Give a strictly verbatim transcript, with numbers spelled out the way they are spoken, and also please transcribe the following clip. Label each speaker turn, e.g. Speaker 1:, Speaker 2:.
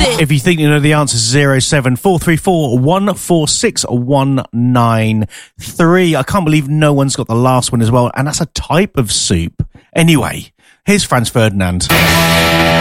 Speaker 1: it?
Speaker 2: If you think you know the answer, zero seven four three four one four six one nine three. I can't believe no one's got the last one as well, and that's a type of soup. Anyway, here's Franz Ferdinand.